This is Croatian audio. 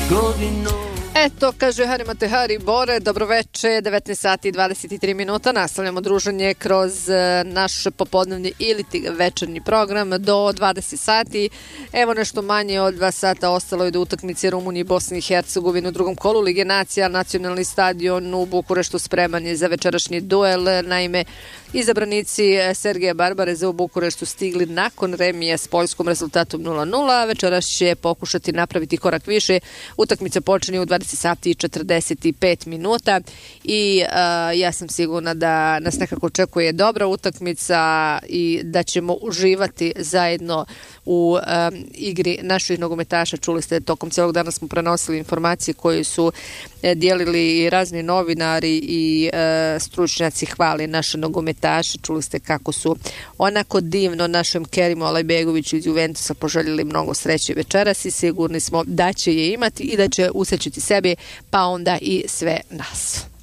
Eto, kaže Hari Matehari Bore, dobroveče, 19 sati i 23 minuta, nastavljamo druženje kroz naš popodnevni ili večernji program do 20 sati. Evo nešto manje od 2 sata ostalo je do utakmice Rumunije i Bosne i Hercegovine u drugom kolu Lige nacija. Nacionalni stadion u Bukureštu spreman je za večerašnji duel. Naime, izabranici Sergeja Barbareza u Bukureštu stigli nakon remija s Poljskom rezultatom 0-0, a večeras će pokušati napraviti korak više. Utakmica počinje u 20 sati i 45 minuta i ja sam sigurna da nas nekako očekuje dobra utakmica i da ćemo uživati zajedno u igri naših nogometaša. Čuli ste, tokom cijelog dana smo prenosili informacije koje su dijelili i razni novinari i stručnjaci hvali naše nogometaše. Čuli ste kako su onako divno našem Kerimu Alajbegoviću iz Juventusa poželjeli mnogo sreće večeras i sigurni smo da će je imati i da će usrećiti sebi, pa onda i sve nas.